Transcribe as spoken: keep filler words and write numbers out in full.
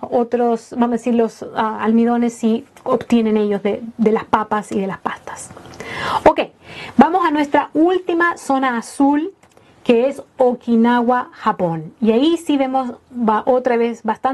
otros, vamos a decir, los uh, almidones sí obtienen ellos de, de las papas y de las pastas. Ok, vamos a nuestra última zona azul, que es Okinawa, Japón. Y ahí sí vemos va, otra vez bastante